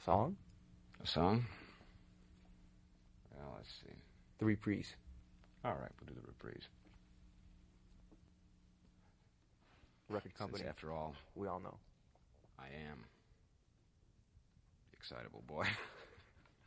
Song? A song? Well, let's see. The Reprise. All right, we'll do the Reprise. Record company. Since after all, we all know. I am the excitable boy.